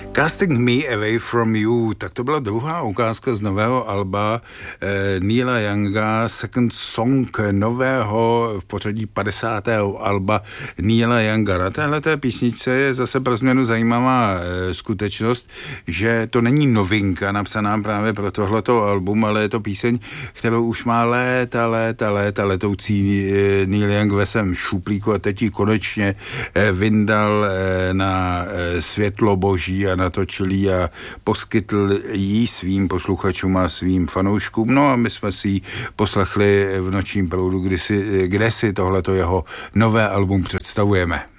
Casting Me Away From You, tak to byla druhá ukázka z nového alba Neila Younga, Second Song nového v pořadí 50. alba Neila Younga. Na téhleté písničce je zase pro změnu zajímavá skutečnost, že to není novinka napsaná právě pro tohleto album, ale je to píseň, kterou už má léta letoucí Neil Young ve svém šuplíku a teď ji konečně vyndal na světlo boží a natočil ji a poskytl jí svým posluchačům a svým fanouškům. No a my jsme si ji poslechli v Nočním proudu, kde si tohleto jeho nové album představujeme.